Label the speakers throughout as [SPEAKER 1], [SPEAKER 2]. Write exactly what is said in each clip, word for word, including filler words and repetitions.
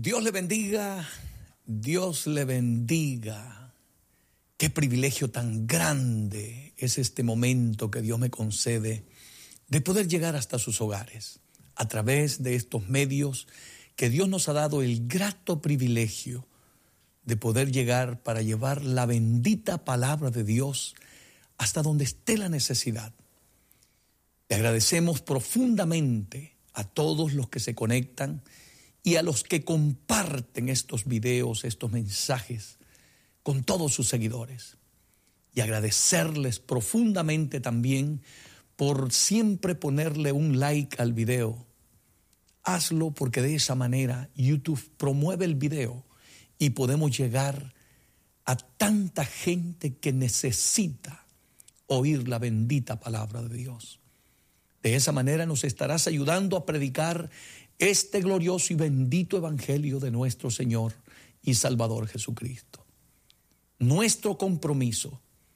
[SPEAKER 1] Dios le bendiga, Dios le bendiga. Qué privilegio tan grande es este momento que Dios me concede de poder llegar hasta sus hogares a través de estos medios que Dios nos ha dado el grato privilegio de poder llegar para llevar la bendita palabra de Dios hasta donde esté la necesidad. Le agradecemos profundamente a todos los que se conectan y a los que comparten estos videos, estos mensajes con todos sus seguidores. Y agradecerles profundamente también por siempre ponerle un like al video. Hazlo porque de esa manera YouTube promueve el video y podemos llegar a tanta gente que necesita oír la bendita palabra de Dios. De esa manera nos estarás ayudando a predicar este glorioso y bendito evangelio de nuestro Señor y Salvador Jesucristo. Nuestro compromiso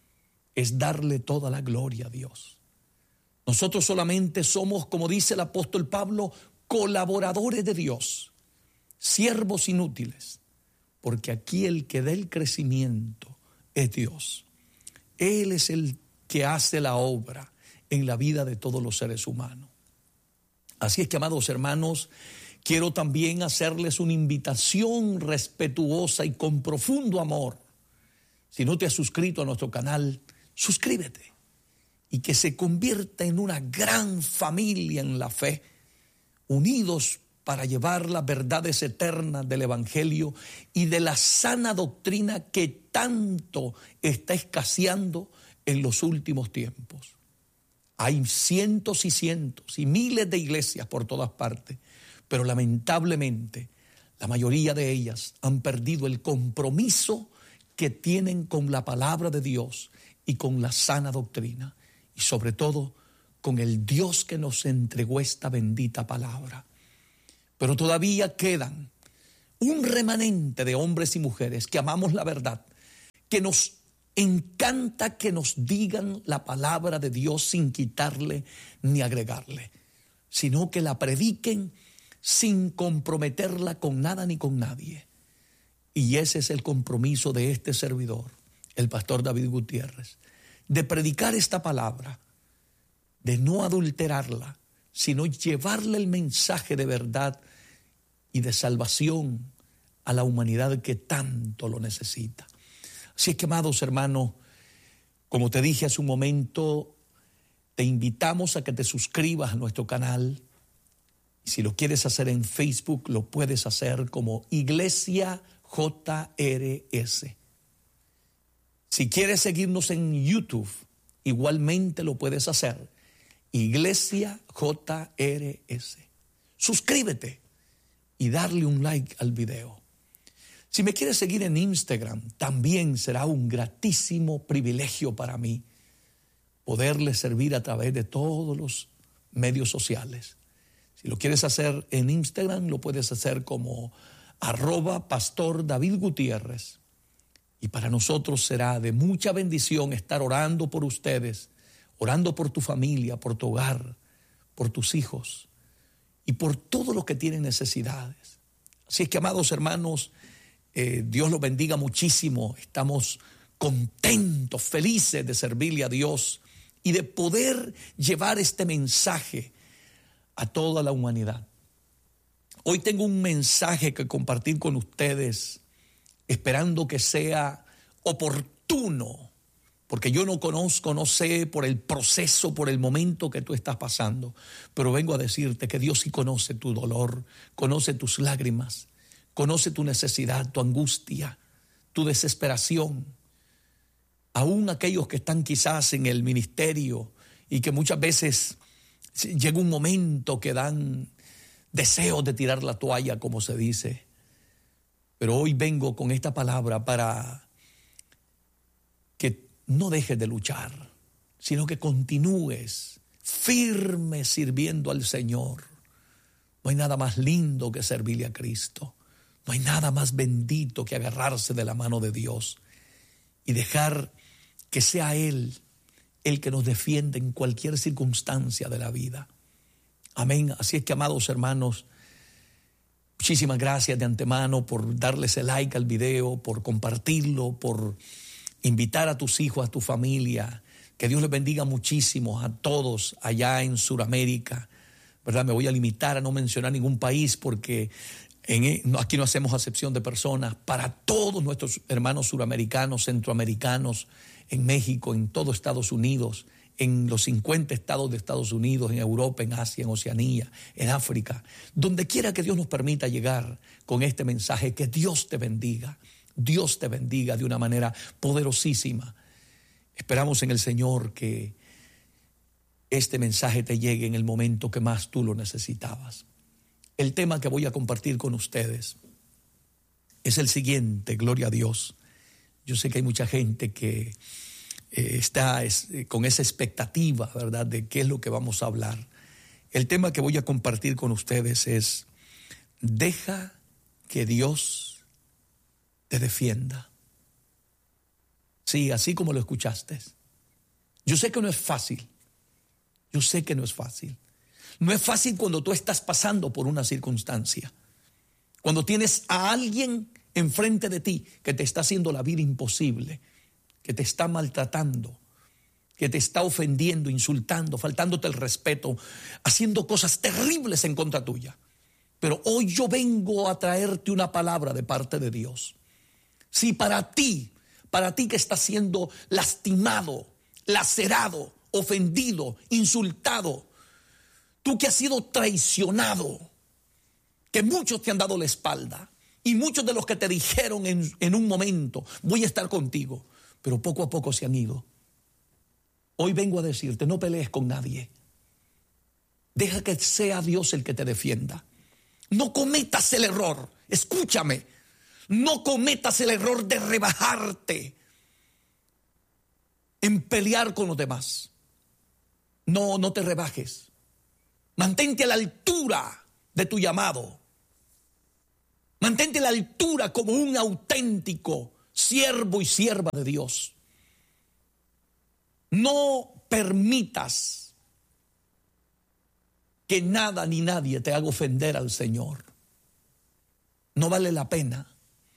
[SPEAKER 1] es darle toda la gloria a Dios. Nosotros solamente somos, como dice el apóstol Pablo, colaboradores de Dios, siervos inútiles, porque aquí el que da el crecimiento es Dios. Él es el que hace la obra en la vida de todos los seres humanos. Así es que, amados hermanos, quiero también hacerles una invitación respetuosa y con profundo amor. Si no te has suscrito a nuestro canal, suscríbete y que se convierta en una gran familia en la fe, unidos para llevar las verdades eternas del evangelio y de la sana doctrina que tanto está escaseando en los últimos tiempos. Hay cientos y cientos y miles de iglesias por todas partes, pero lamentablemente la mayoría de ellas han perdido el compromiso que tienen con la palabra de Dios y con la sana doctrina, y sobre todo con el Dios que nos entregó esta bendita palabra. Pero todavía quedan un remanente de hombres y mujeres que amamos la verdad, que nos encanta que nos digan la palabra de Dios sin quitarle ni agregarle, sino que la prediquen sin comprometerla con nada ni con nadie. Y ese es el compromiso de este servidor, el pastor David Gutiérrez, de predicar esta palabra, de no adulterarla, sino llevarle el mensaje de verdad y de salvación a la humanidad que tanto lo necesita. Así es que, amados hermanos, como te dije hace un momento, te invitamos a que te suscribas a nuestro canal. Y si lo quieres hacer en Facebook, lo puedes hacer como Iglesia J R S. Si quieres seguirnos en YouTube, igualmente lo puedes hacer. Iglesia J R S. Suscríbete y darle un like al video. Si me quieres seguir en Instagram, también será un gratísimo privilegio para mí poderle servir a través de todos los medios sociales. Si lo quieres hacer en Instagram, lo puedes hacer como arroba pastor David Gutiérrez. Y para nosotros será de mucha bendición estar orando por ustedes, orando por tu familia, por tu hogar, por tus hijos y por todo lo que tienen necesidades. Así es que, amados hermanos, Eh, Dios los bendiga muchísimo. Estamos contentos, felices de servirle a Dios y de poder llevar este mensaje a toda la humanidad. Hoy tengo un mensaje que compartir con ustedes, esperando que sea oportuno, porque yo no conozco, no sé por el proceso, por el momento que tú estás pasando, pero vengo a decirte que Dios sí conoce tu dolor, conoce tus lágrimas, conoce tu necesidad, tu angustia, tu desesperación. Aún aquellos que están quizás en el ministerio y que muchas veces llega un momento que dan deseos de tirar la toalla, como se dice. Pero hoy vengo con esta palabra para que no dejes de luchar, sino que continúes firme sirviendo al Señor. No hay nada más lindo que servirle a Cristo. No hay nada más bendito que agarrarse de la mano de Dios y dejar que sea Él el que nos defiende en cualquier circunstancia de la vida. Amén. Así es que, amados hermanos, Muchísimas gracias de antemano por darle ese like al video, por compartirlo, por invitar a tus hijos, a tu familia. Que Dios les bendiga muchísimo a todos allá en Sudamérica, ¿verdad? Me voy a limitar a no mencionar ningún país porque en, aquí no hacemos acepción de personas. Para todos nuestros hermanos suramericanos, centroamericanos, en México, en todo Estados Unidos, en los cincuenta estados de Estados Unidos, en Europa, en Asia, en Oceanía, en África, donde quiera que Dios nos permita llegar con este mensaje, que Dios te bendiga, Dios te bendiga de una manera poderosísima. Esperamos en el Señor que este mensaje te llegue en el momento que más tú lo necesitabas. El tema que voy a compartir con ustedes es el siguiente, gloria a Dios. Yo sé que hay mucha gente que eh, está es, eh, con esa expectativa, ¿verdad?, de qué es lo que vamos a hablar. El tema que voy a compartir con ustedes es: deja que Dios te defienda. Sí, así como lo escuchaste. Yo sé que no es fácil. Yo sé que no es fácil. No es fácil cuando tú estás pasando por una circunstancia. Cuando tienes a alguien enfrente de ti que te está haciendo la vida imposible, que te está maltratando, que te está ofendiendo, insultando, faltándote el respeto, haciendo cosas terribles en contra tuya. Pero hoy yo vengo a traerte una palabra de parte de Dios. Si para ti, para ti que estás siendo lastimado, lacerado, ofendido, insultado, tú que has sido traicionado, que muchos te han dado la espalda y muchos de los que te dijeron en, en un momento, voy a estar contigo, pero poco a poco se han ido. Hoy vengo a decirte, no pelees con nadie. Deja que sea Dios el que te defienda. No cometas el error, escúchame, no cometas el error de rebajarte en pelear con los demás. No, no te rebajes. Mantente a la altura de tu llamado. Mantente a la altura como un auténtico siervo y sierva de Dios. No permitas que nada ni nadie te haga ofender al Señor. No vale la pena.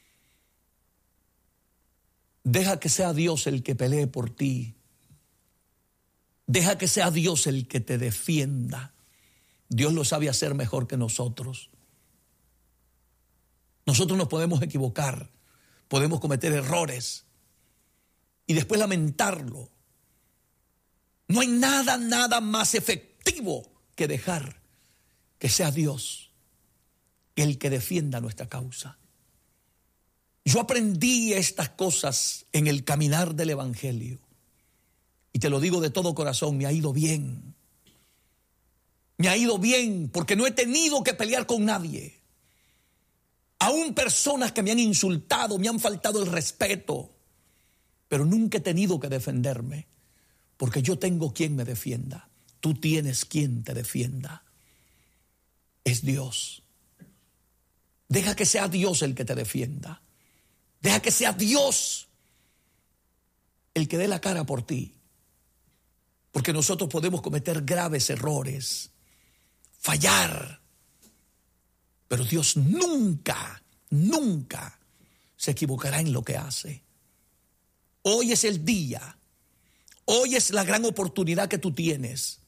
[SPEAKER 1] Deja que sea Dios el que pelee por ti. Deja que sea Dios el que te defienda. Dios lo sabe hacer mejor que nosotros. Nosotros nos podemos equivocar, podemos cometer errores y después lamentarlo. No hay nada, nada más efectivo que dejar que sea Dios el que defienda nuestra causa. Yo aprendí estas cosas en el caminar del Evangelio y te lo digo de todo corazón, me ha ido bien. Me ha ido bien porque no he tenido que pelear con nadie. Aún personas que me han insultado, me han faltado el respeto, pero nunca he tenido que defenderme, porque yo tengo quien me defienda. Tú tienes quien te defienda. Es Dios. Deja que sea Dios el que te defienda. Deja que sea Dios el que dé la cara por ti, porque nosotros podemos cometer graves errores, fallar, pero Dios nunca, nunca se equivocará en lo que hace. Hoy es el día, hoy es la gran oportunidad que tú tienes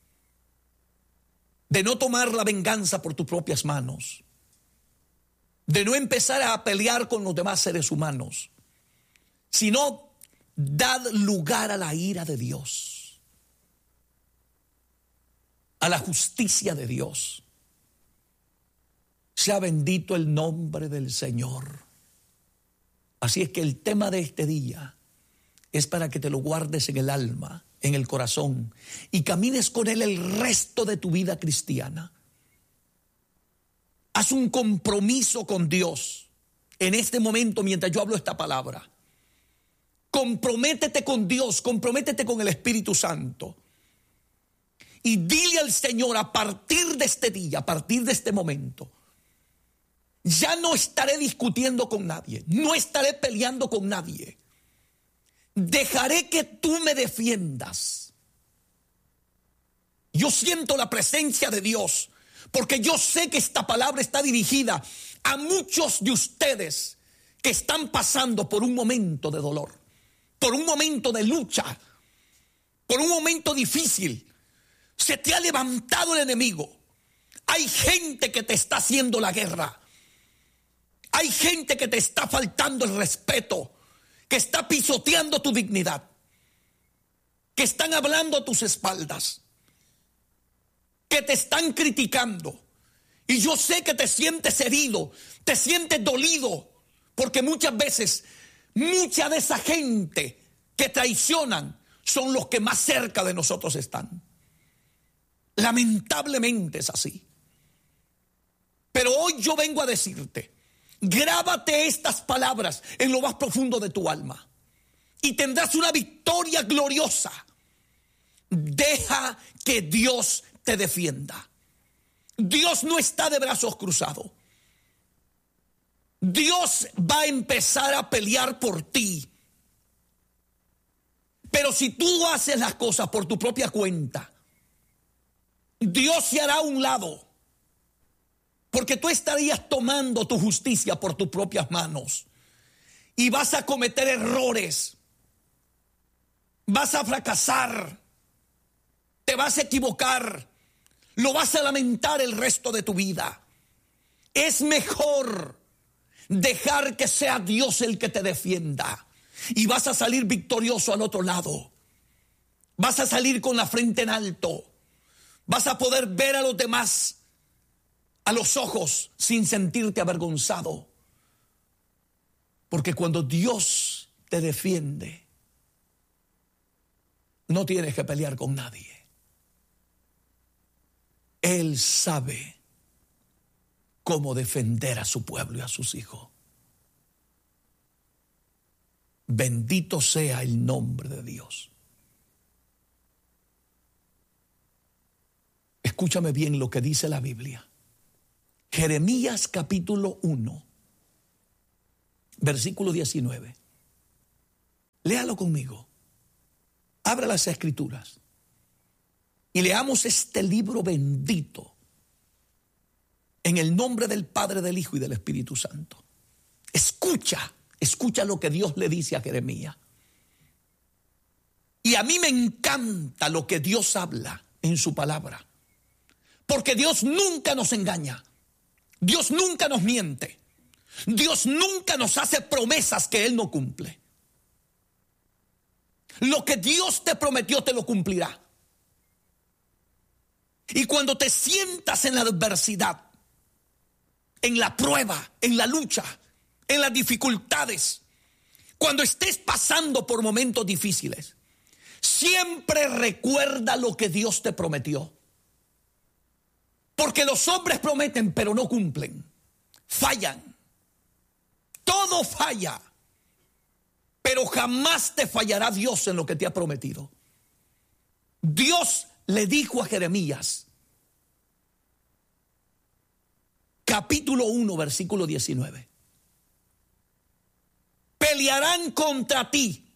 [SPEAKER 1] de no tomar la venganza por tus propias manos, de no empezar a pelear con los demás seres humanos, sino dad lugar a la ira de Dios, a la justicia de Dios. Sea bendito el nombre del Señor. Así es que el tema de este día es para que te lo guardes en el alma, en el corazón, y camines con él el resto de tu vida cristiana. Haz un compromiso con Dios en este momento mientras yo hablo esta palabra. Comprométete con Dios, comprométete con el Espíritu Santo. Y dile al Señor, a partir de este día, a partir de este momento, ya no estaré discutiendo con nadie, no estaré peleando con nadie. Dejaré que tú me defiendas. Yo siento la presencia de Dios Porque yo sé que esta palabra está dirigida a muchos de ustedes que están pasando por un momento de dolor, por un momento de lucha, por un momento difícil. Se te ha levantado el enemigo. Hay gente que te está haciendo la guerra. Hay gente que te está faltando el respeto, que está pisoteando tu dignidad, que están hablando a tus espaldas, que te están criticando. Y yo sé que te sientes herido, te sientes dolido, porque muchas veces, mucha de esa gente que traicionan son los que más cerca de nosotros están. Lamentablemente es así. Pero hoy yo vengo a decirte, grábate estas palabras en lo más profundo de tu alma y tendrás una victoria gloriosa. Deja que Dios te defienda. Dios no está de brazos cruzados. Dios va a empezar a pelear por ti. Pero si tú haces las cosas por tu propia cuenta, Dios se hará a un lado. Porque tú estarías tomando tu justicia por tus propias manos. Y vas a cometer errores. Vas a fracasar. Te vas a equivocar. Lo vas a lamentar el resto de tu vida. Es mejor dejar que sea Dios el que te defienda. Y vas a salir victorioso al otro lado. Vas a salir con la frente en alto. Vas a poder ver a los demás a los ojos sin sentirte avergonzado. Porque cuando Dios te defiende, no tienes que pelear con nadie. Él sabe cómo defender a su pueblo y a sus hijos. Bendito sea el nombre de Dios. Escúchame bien lo que dice la Biblia. Jeremías capítulo uno, versículo diecinueve. Léalo conmigo. Abra las Escrituras y leamos este libro bendito en el nombre del Padre, del Hijo y del Espíritu Santo. Escucha, escucha lo que Dios le dice a Jeremías. Y a mí me encanta lo que Dios habla en su palabra, porque Dios nunca nos engaña. Dios nunca nos miente. Dios nunca nos hace promesas que Él no cumple. Lo que Dios te prometió te lo cumplirá. Y cuando te sientas en la adversidad, en la prueba, en la lucha, en las dificultades, cuando estés pasando por momentos difíciles, siempre recuerda lo que Dios te prometió. Porque los hombres prometen, pero no cumplen. Fallan. Todo falla. Pero jamás te fallará Dios en lo que te ha prometido. Dios le dijo a Jeremías, capítulo uno, versículo diecinueve. Pelearán contra ti.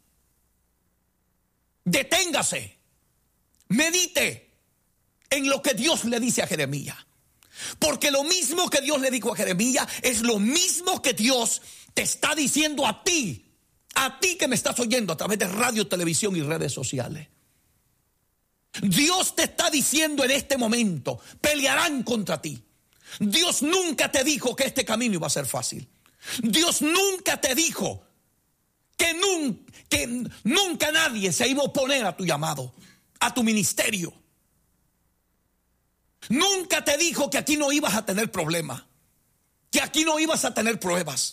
[SPEAKER 1] Deténgase. Medite en lo que Dios le dice a Jeremías. Porque lo mismo que Dios le dijo a Jeremías es lo mismo que Dios te está diciendo a ti. A ti que me estás oyendo a través de radio, televisión y redes sociales. Dios te está diciendo en este momento, pelearán contra ti. Dios nunca te dijo que este camino iba a ser fácil. Dios nunca te dijo que, nun, que nunca nadie se iba a oponer a tu llamado, a tu ministerio. Nunca te dijo que aquí no ibas a tener problemas, que aquí no ibas a tener pruebas.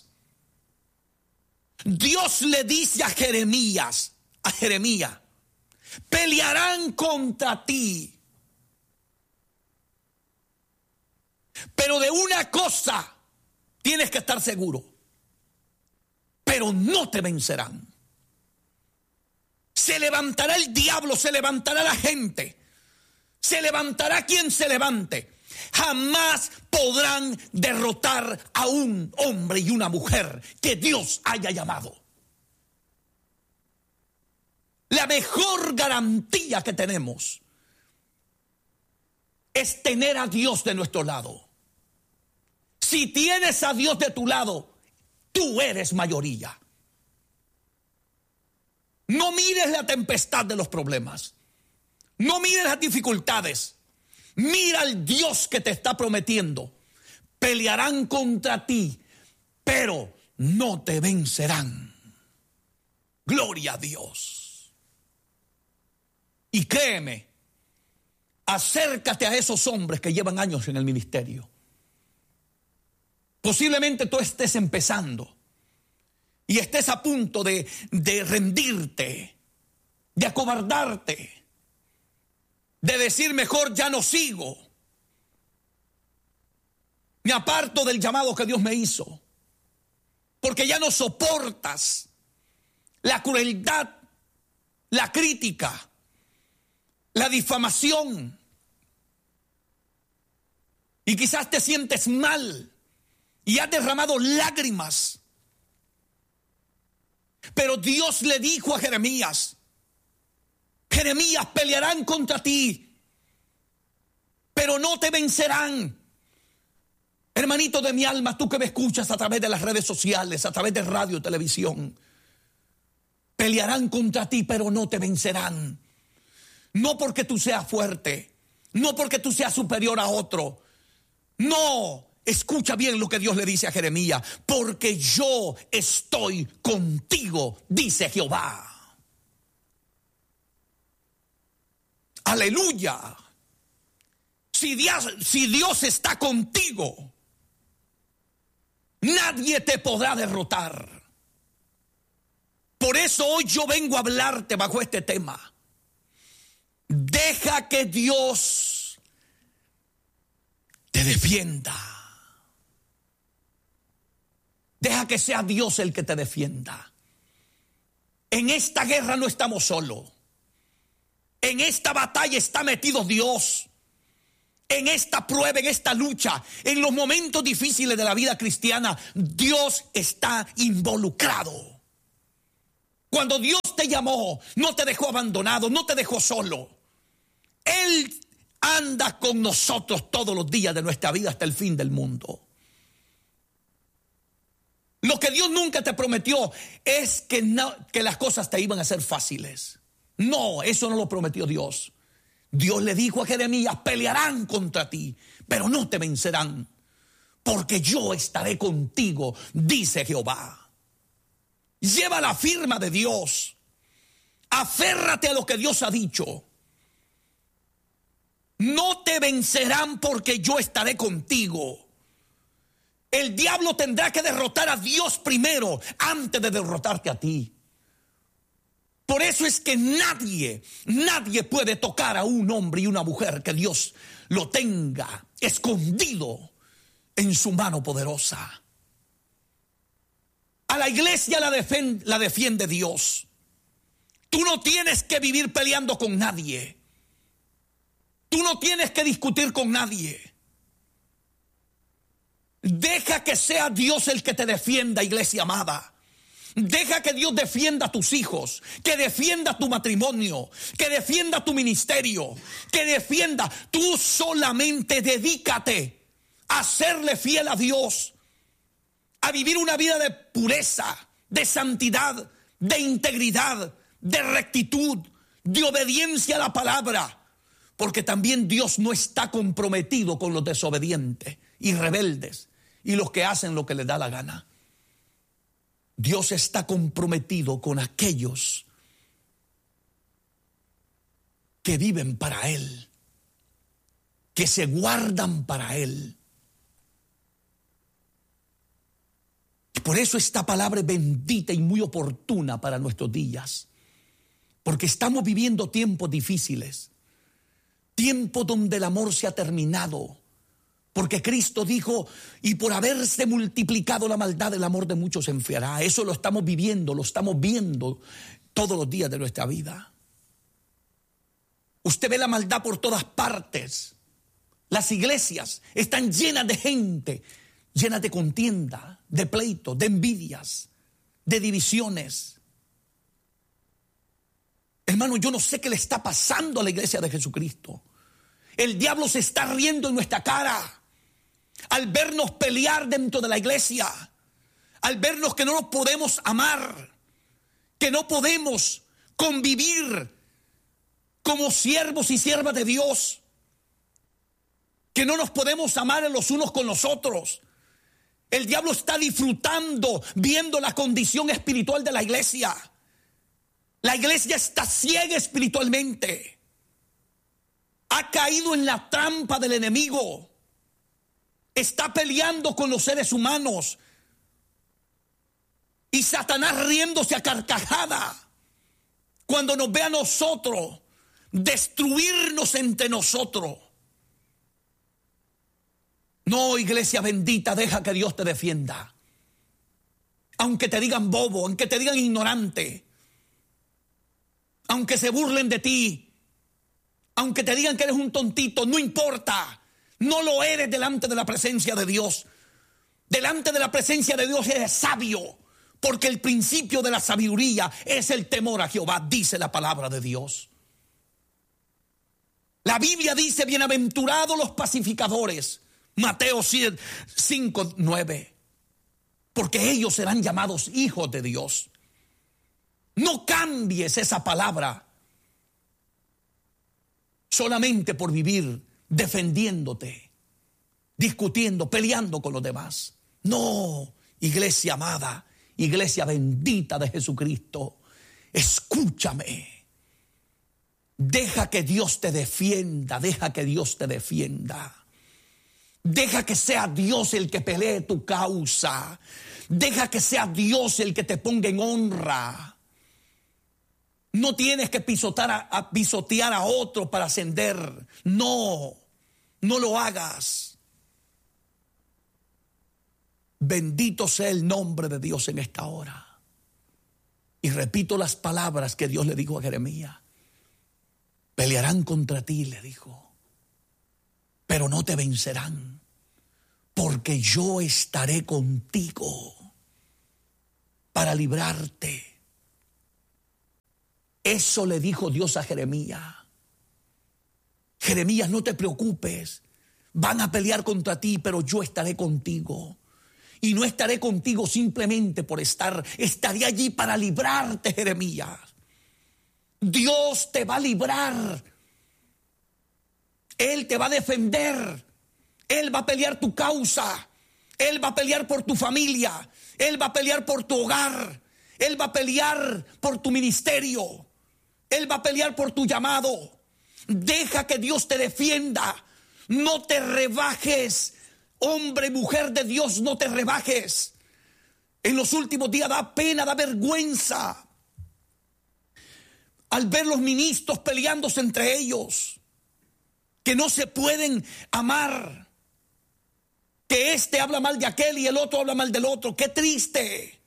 [SPEAKER 1] Dios le dice a Jeremías, a Jeremías, pelearán contra ti. Pero de una cosa tienes que estar seguro, pero no te vencerán. Se levantará el diablo, se levantará la gente, se levantará quien se levante. Jamás podrán derrotar a un hombre y una mujer que Dios haya llamado. La mejor garantía que tenemos es tener a Dios de nuestro lado. Si tienes a Dios de tu lado, tú eres mayoría. No mires la tempestad de los problemas. No mires las dificultades. Mira al Dios que te está prometiendo. Pelearán contra ti, pero no te vencerán. Gloria a Dios. Y créeme, acércate a esos hombres que llevan años en el ministerio. Posiblemente tú estés empezando y estés a punto de, de rendirte, de acobardarte, de decir mejor ya no sigo. Me aparto del llamado que Dios me hizo, porque ya no soportas la crueldad, la crítica, la difamación. Y quizás te sientes mal y has derramado lágrimas. Pero Dios le dijo a Jeremías: Jeremías, pelearán contra ti, pero no te vencerán. Hermanito de mi alma, tú que me escuchas a través de las redes sociales, a través de radio y televisión, pelearán contra ti, pero no te vencerán. No porque tú seas fuerte, no porque tú seas superior a otro. No, escucha bien lo que Dios le dice a Jeremías: porque yo estoy contigo, dice Jehová. Aleluya. Si Dios, si Dios está contigo, nadie te podrá derrotar. Por eso hoy yo vengo a hablarte bajo este tema. Deja que Dios te defienda. Deja que sea Dios el que te defienda. En esta guerra no estamos solos. En esta batalla está metido Dios. En esta prueba, en esta lucha, en los momentos difíciles de la vida cristiana, Dios está involucrado. Cuando Dios te llamó, no te dejó abandonado, no te dejó solo. Él anda con nosotros todos los días de nuestra vida hasta el fin del mundo. Lo que Dios nunca te prometió es que, no, que las cosas te iban a ser fáciles. No, eso no lo prometió Dios. Dios le dijo a Jeremías: pelearán contra ti, pero no te vencerán, porque yo estaré contigo, dice Jehová. Lleva la firma de Dios. Aférrate a lo que Dios ha dicho. No te vencerán porque yo estaré contigo. El diablo tendrá que derrotar a Dios primero antes de derrotarte a ti. Por eso es que nadie, nadie puede tocar a un hombre y una mujer que Dios lo tenga escondido en su mano poderosa. A la iglesia la defiende, la defiende Dios. Tú no tienes que vivir peleando con nadie. Tú no tienes que discutir con nadie. Deja que sea Dios el que te defienda, iglesia amada. Deja que Dios defienda a tus hijos, que defienda tu matrimonio, que defienda tu ministerio, que defienda. Tú solamente dedícate a serle fiel a Dios, a vivir una vida de pureza, de santidad, de integridad, de rectitud, de obediencia a la palabra. Porque también Dios no está comprometido con los desobedientes y rebeldes y los que hacen lo que les da la gana. Dios está comprometido con aquellos que viven para Él, que se guardan para Él. Y por eso esta palabra es bendita y muy oportuna para nuestros días, porque estamos viviendo tiempos difíciles, tiempos donde el amor se ha terminado. Porque Cristo dijo: y por haberse multiplicado la maldad, el amor de muchos se enfriará. Eso lo estamos viviendo, lo estamos viendo todos los días de nuestra vida. Usted ve la maldad por todas partes. Las iglesias están llenas de gente, llenas de contienda, de pleitos, de envidias, de divisiones. Hermano, yo no sé qué le está pasando a la iglesia de Jesucristo. El diablo se está riendo en nuestra cara al vernos pelear dentro de la iglesia, al vernos que no nos podemos amar, que no podemos convivir como siervos y siervas de Dios, que no nos podemos amar los unos con los otros. El diablo está disfrutando viendo la condición espiritual de la iglesia. La iglesia está ciega espiritualmente. Ha caído en la trampa del enemigo. Está peleando con los seres humanos. Y Satanás riéndose a carcajada cuando nos ve a nosotros destruirnos entre nosotros. No, iglesia bendita, deja que Dios te defienda. Aunque te digan bobo, aunque te digan ignorante, aunque se burlen de ti, aunque te digan que eres un tontito, no importa. No lo eres delante de la presencia de Dios. Delante de la presencia de Dios eres sabio, porque el principio de la sabiduría es el temor a Jehová, dice la palabra de Dios. La Biblia dice, bienaventurados los pacificadores, Mateo cinco, nueve, porque ellos serán llamados hijos de Dios. No cambies esa palabra solamente por vivir defendiéndote, discutiendo, peleando con los demás. No, iglesia amada, iglesia bendita de Jesucristo, escúchame. Deja que Dios te defienda, deja que Dios te defienda. Deja que sea Dios el que pelee tu causa. Deja que sea Dios el que te ponga en honra. No tienes que pisotear a, a pisotear a otro para ascender. No, no lo hagas. Bendito sea el nombre de Dios en esta hora. Y repito las palabras que Dios le dijo a Jeremías. Pelearán contra ti, le dijo, pero no te vencerán, porque yo estaré contigo para librarte. Eso le dijo Dios a Jeremías. Jeremías, no te preocupes, van a pelear contra ti, pero yo estaré contigo. Y no estaré contigo simplemente por estar, estaré allí para librarte, Jeremías. Dios te va a librar. Él te va a defender. Él va a pelear tu causa. Él va a pelear por tu familia. Él va a pelear por tu hogar. Él va a pelear por tu ministerio. Él va a pelear por tu llamado. Deja que Dios te defienda. No te rebajes. Hombre, mujer de Dios, no te rebajes. En los últimos días da pena, da vergüenza al ver los ministros peleándose entre ellos, que no se pueden amar, que este habla mal de aquel y el otro habla mal del otro. ¡Qué triste!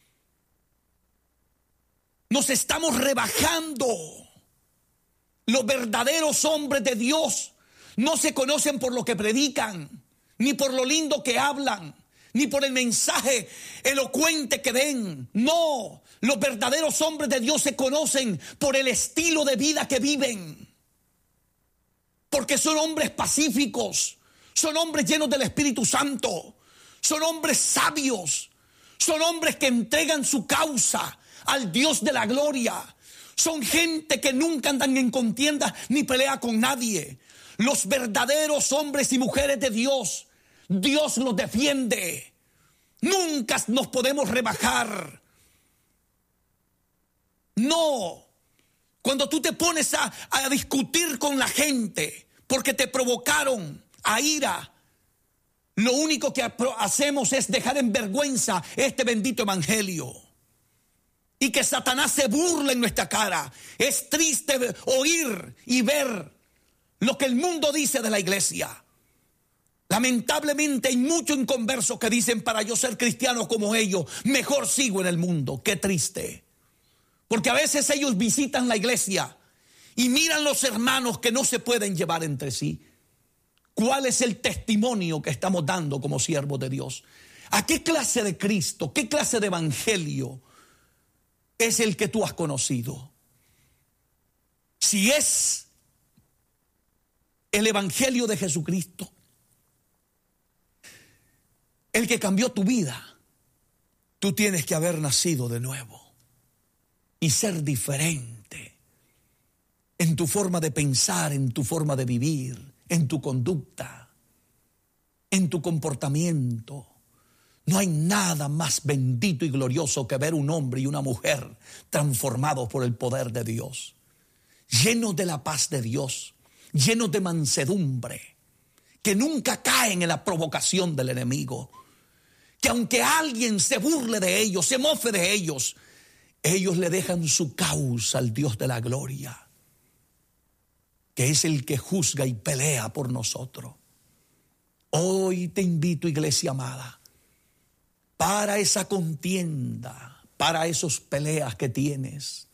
[SPEAKER 1] Nos estamos rebajando. Los verdaderos hombres de Dios no se conocen por lo que predican, ni por lo lindo que hablan, ni por el mensaje elocuente que den. No, los verdaderos hombres de Dios se conocen por el estilo de vida que viven. Porque son hombres pacíficos, son hombres llenos del Espíritu Santo, son hombres sabios, son hombres que entregan su causa al Dios de la gloria. Son gente que nunca andan en contienda ni pelea con nadie. Los verdaderos hombres y mujeres de Dios, Dios los defiende. Nunca nos podemos rebajar. No. Cuando tú te pones a, a discutir con la gente porque te provocaron a ira, lo único que hacemos es dejar en vergüenza este bendito evangelio. Y que Satanás se burle en nuestra cara. Es triste oír y ver lo que el mundo dice de la iglesia. Lamentablemente hay muchos inconversos que dicen, para yo ser cristiano como ellos, mejor sigo en el mundo. Qué triste. Porque a veces ellos visitan la iglesia y miran los hermanos que no se pueden llevar entre sí. ¿Cuál es el testimonio que estamos dando como siervos de Dios? ¿A qué clase de Cristo, qué clase de evangelio es el que tú has conocido? Si es el Evangelio de Jesucristo, el que cambió tu vida, tú tienes que haber nacido de nuevo y ser diferente en tu forma de pensar, en tu forma de vivir, en tu conducta, en tu comportamiento. No hay nada más bendito y glorioso que ver un hombre y una mujer transformados por el poder de Dios, llenos de la paz de Dios, llenos de mansedumbre, que nunca caen en la provocación del enemigo, que aunque alguien se burle de ellos, se mofe de ellos, ellos le dejan su causa al Dios de la gloria, que es el que juzga y pelea por nosotros. Hoy te invito, iglesia amada, para esa contienda, para esas peleas que tienes.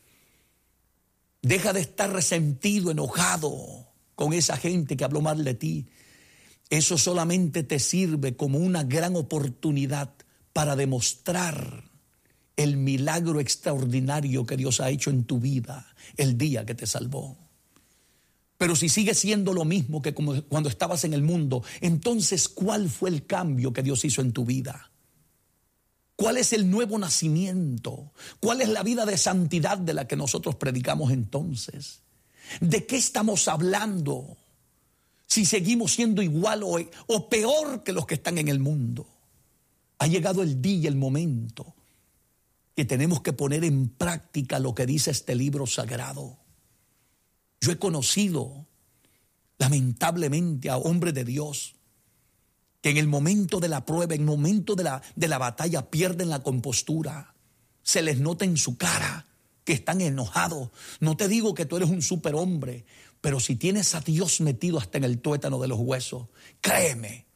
[SPEAKER 1] Deja de estar resentido, enojado con esa gente que habló mal de ti. Eso solamente te sirve como una gran oportunidad para demostrar el milagro extraordinario que Dios ha hecho en tu vida el día que te salvó. Pero si sigues siendo lo mismo que como cuando estabas en el mundo, entonces ¿cuál fue el cambio que Dios hizo en tu vida? ¿Cuál es el nuevo nacimiento? ¿Cuál es la vida de santidad de la que nosotros predicamos entonces? ¿De qué estamos hablando? Si seguimos siendo igual o, o peor que los que están en el mundo. Ha llegado el día y el momento que tenemos que poner en práctica lo que dice este libro sagrado. Yo he conocido, lamentablemente, a hombres de Dios que en el momento de la prueba, en el momento de la, de la batalla, pierden la compostura. Se les nota en su cara que están enojados. No te digo que tú eres un superhombre, pero si tienes a Dios metido hasta en el tuétano de los huesos, créeme,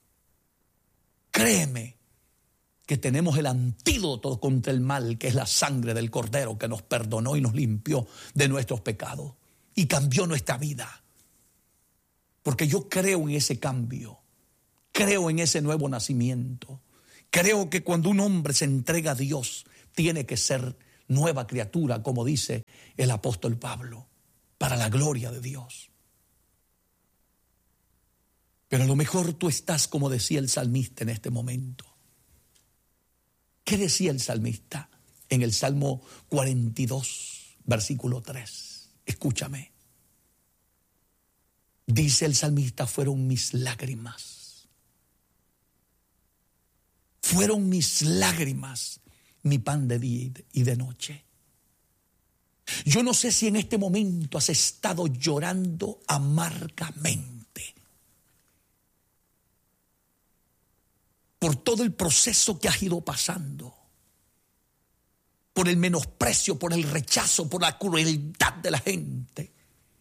[SPEAKER 1] créeme que tenemos el antídoto contra el mal, que es la sangre del Cordero que nos perdonó y nos limpió de nuestros pecados y cambió nuestra vida. Porque yo creo en ese cambio. Creo en ese nuevo nacimiento. Creo que cuando un hombre se entrega a Dios, tiene que ser nueva criatura, como dice el apóstol Pablo, para la gloria de Dios. Pero a lo mejor tú estás como decía el salmista en este momento. ¿Qué decía el salmista en el Salmo cuarenta y dos, versículo tres? Escúchame. Dice el salmista, fueron mis lágrimas. Fueron mis lágrimas, mi pan de día y de noche. Yo no sé si en este momento has estado llorando amargamente por todo el proceso que has ido pasando, por el menosprecio, por el rechazo, por la crueldad de la gente.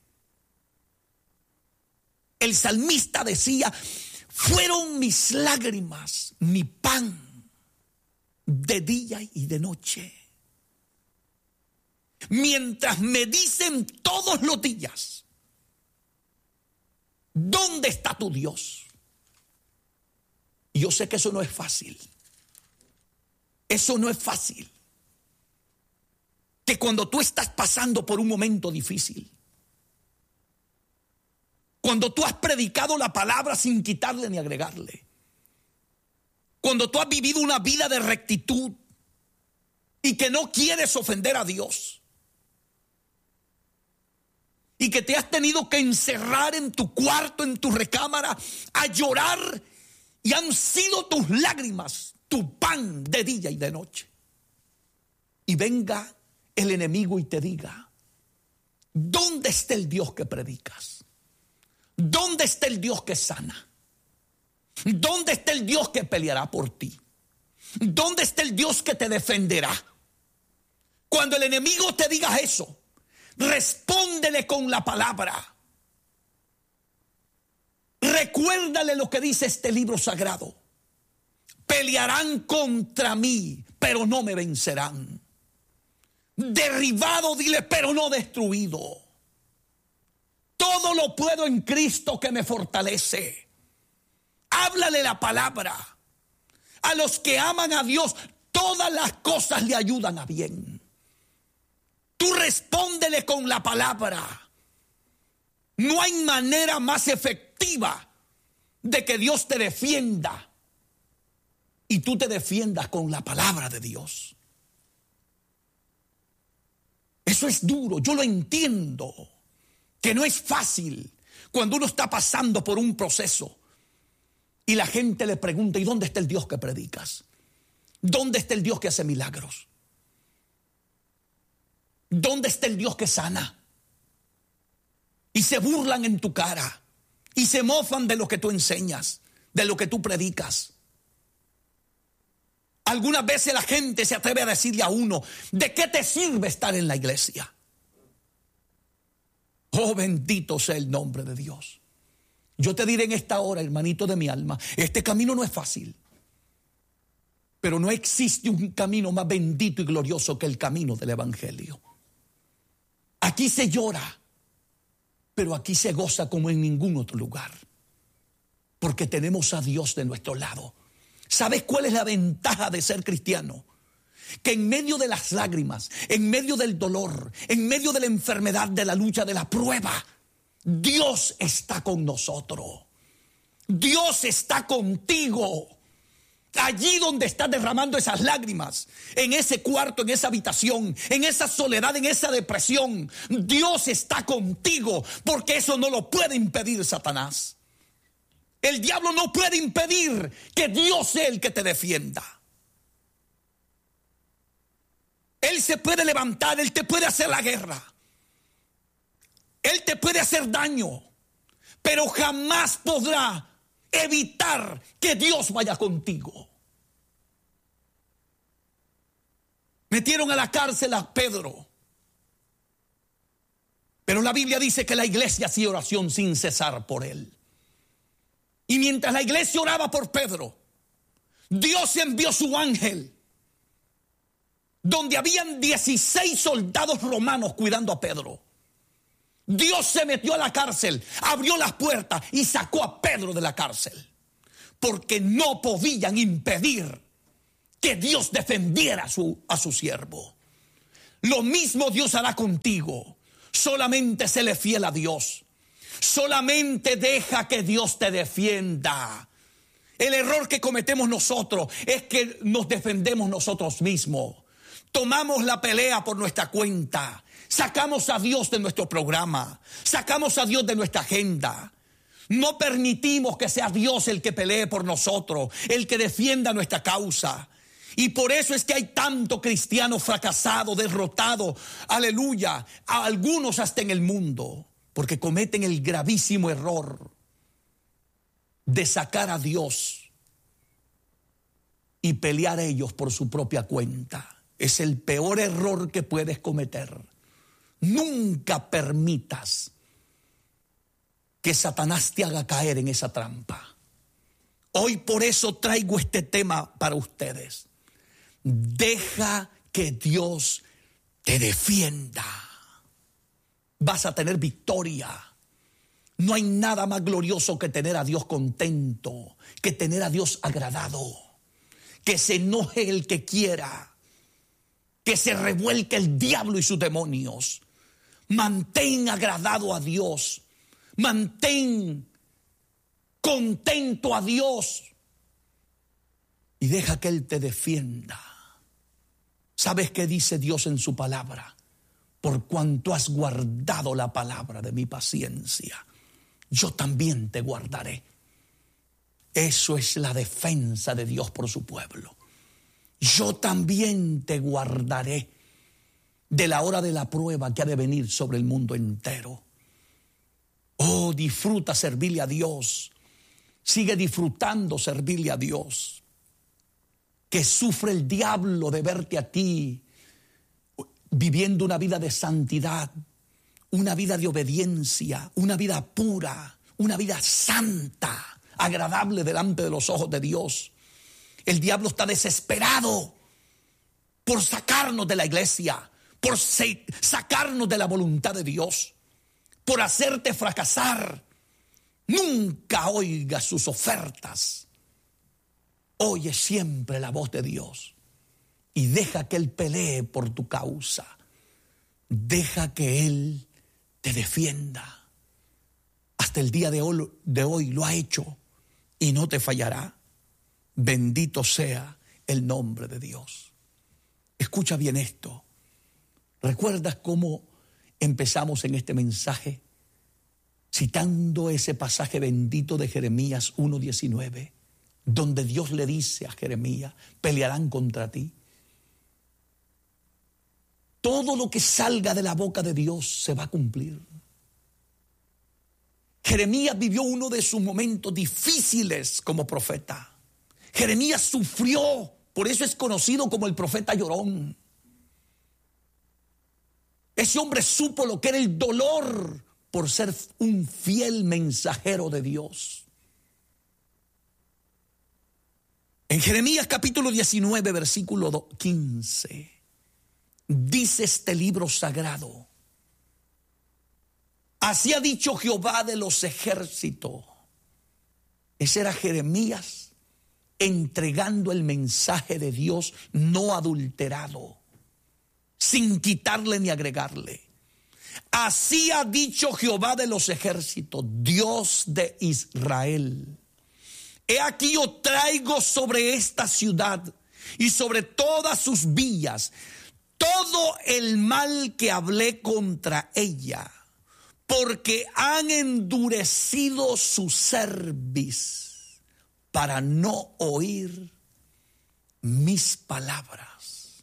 [SPEAKER 1] El salmista decía, fueron mis lágrimas, mi pan de día y de noche. Mientras me dicen todos los días, ¿dónde está tu Dios? Y yo sé que eso no es fácil. Eso no es fácil. Que cuando tú estás pasando por un momento difícil, cuando tú has predicado la palabra sin quitarle ni agregarle, cuando tú has vivido una vida de rectitud y que no quieres ofender a Dios, y que te has tenido que encerrar en tu cuarto, en tu recámara, a llorar, y han sido tus lágrimas tu pan de día y de noche, y venga el enemigo y te diga, ¿dónde está el Dios que predicas? ¿Dónde está el Dios que sana? ¿Dónde está el Dios que peleará por ti? ¿Dónde está el Dios que te defenderá? Cuando el enemigo te diga eso, respóndele con la palabra. Recuérdale lo que dice este libro sagrado. Pelearán contra mí, pero no me vencerán. Derribado, dile, pero no destruido. Todo lo puedo en Cristo que me fortalece. Háblale la palabra. A los que aman a Dios, todas las cosas le ayudan a bien. Tú respóndele con la palabra. No hay manera más efectiva de que Dios te defienda y tú te defiendas con la palabra de Dios. Eso es duro, yo lo entiendo, que no es fácil cuando uno está pasando por un proceso y la gente le pregunta: ¿y dónde está el Dios que predicas? ¿Dónde está el Dios que hace milagros? ¿Dónde está el Dios que sana? Y se burlan en tu cara y se mofan de lo que tú enseñas, de lo que tú predicas. Algunas veces la gente se atreve a decirle a uno: ¿de qué te sirve estar en la iglesia? Oh, bendito sea el nombre de Dios. Yo te diré en esta hora, hermanito de mi alma, este camino no es fácil, pero no existe un camino más bendito y glorioso que el camino del evangelio. Aquí se llora, pero aquí se goza como en ningún otro lugar, porque tenemos a Dios de nuestro lado. ¿Sabes cuál es la ventaja de ser cristiano? Que en medio de las lágrimas, en medio del dolor, en medio de la enfermedad, de la lucha, de la prueba, Dios está con nosotros. Dios está contigo. Allí donde estás derramando esas lágrimas, en ese cuarto, en esa habitación, en esa soledad, en esa depresión, Dios está contigo, porque eso no lo puede impedir Satanás. El diablo no puede impedir que Dios sea el que te defienda. Él se puede levantar, él te puede hacer la guerra, él te puede hacer daño, pero jamás podrá evitar que Dios vaya contigo. Metieron a la cárcel a Pedro, pero la Biblia dice que la iglesia hacía oración sin cesar por él. Y mientras la iglesia oraba por Pedro, Dios envió su ángel, donde habían dieciséis soldados romanos cuidando a Pedro. Dios se metió a la cárcel, abrió las puertas y sacó a Pedro de la cárcel, porque no podían impedir que Dios defendiera a su, a su siervo. Lo mismo Dios hará contigo. Solamente séle fiel a Dios. Solamente deja que Dios te defienda. El error que cometemos nosotros es que nos defendemos nosotros mismos. Tomamos la pelea por nuestra cuenta. Sacamos a Dios de nuestro programa. Sacamos a Dios de nuestra agenda. No permitimos que sea Dios el que pelee por nosotros, el que defienda nuestra causa. Y por eso es que hay tanto cristiano fracasado, derrotado, aleluya, a algunos hasta en el mundo, porque cometen el gravísimo error de sacar a Dios y pelear ellos por su propia cuenta. Es el peor error que puedes cometer. Nunca permitas que Satanás te haga caer en esa trampa. Hoy por eso traigo este tema para ustedes. Deja que Dios te defienda. Vas a tener victoria. No hay nada más glorioso que tener a Dios contento, que tener a Dios agradado. Que se enoje el que quiera, que se revuelque el diablo y sus demonios. Mantén agradado a Dios. Mantén contento a Dios. Y deja que Él te defienda. ¿Sabes qué dice Dios en su palabra? Por cuanto has guardado la palabra de mi paciencia, yo también te guardaré. Eso es la defensa de Dios por su pueblo. Yo también te guardaré de la hora de la prueba que ha de venir sobre el mundo entero. Oh, disfruta servirle a Dios. Sigue disfrutando servirle a Dios. Que sufre el diablo de verte a ti viviendo una vida de santidad, una vida de obediencia, una vida pura, una vida santa, agradable delante de los ojos de Dios. El diablo está desesperado por sacarnos de la iglesia, por sacarnos de la voluntad de Dios, por hacerte fracasar. Nunca oigas sus ofertas. Oye siempre la voz de Dios y deja que Él pelee por tu causa. Deja que Él te defienda. hasta el día de hoy, de hoy lo ha hecho y no te fallará. Bendito sea el nombre de Dios. Escucha bien esto. ¿Recuerdas cómo empezamos en este mensaje citando ese pasaje bendito de Jeremías uno diecinueve, donde Dios le dice a Jeremías: pelearán contra ti? Todo lo que salga de la boca de Dios se va a cumplir. Jeremías vivió uno de sus momentos difíciles como profeta. Jeremías sufrió, por eso es conocido como el profeta llorón. Ese hombre supo lo que era el dolor por ser un fiel mensajero de Dios. En Jeremías capítulo diecinueve, versículo quince, dice este libro sagrado: así ha dicho Jehová de los ejércitos. Ese era Jeremías entregando el mensaje de Dios no adulterado, sin quitarle ni agregarle. Así ha dicho Jehová de los ejércitos, Dios de Israel: he aquí yo traigo sobre esta ciudad y sobre todas sus villas todo el mal que hablé contra ella, porque han endurecido su cerviz para no oír mis palabras.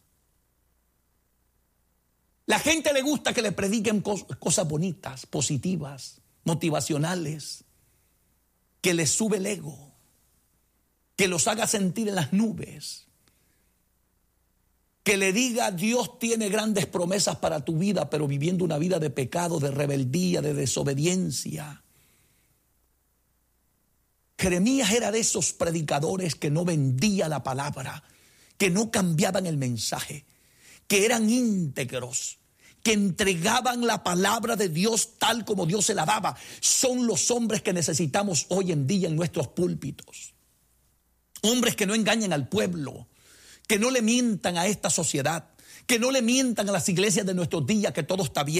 [SPEAKER 1] La gente le gusta que le prediquen cosas bonitas, positivas, motivacionales, que les sube el ego, que los haga sentir en las nubes, que le diga: Dios tiene grandes promesas para tu vida, pero viviendo una vida de pecado, de rebeldía, de desobediencia. Jeremías era de esos predicadores que no vendía la palabra, que no cambiaban el mensaje, que eran íntegros, que entregaban la palabra de Dios tal como Dios se la daba. Son los hombres que necesitamos hoy en día en nuestros púlpitos. Hombres que no engañen al pueblo, que no le mientan a esta sociedad, que no le mientan a las iglesias de nuestros días que todo está bien.